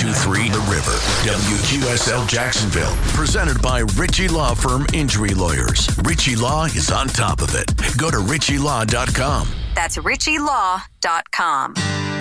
102.3 The River. WQSL Jacksonville. Presented by Ritchie Law Firm Injury Lawyers. Ritchie Law is on top of it. Go to ritchielaw.com. That's ritchielaw.com.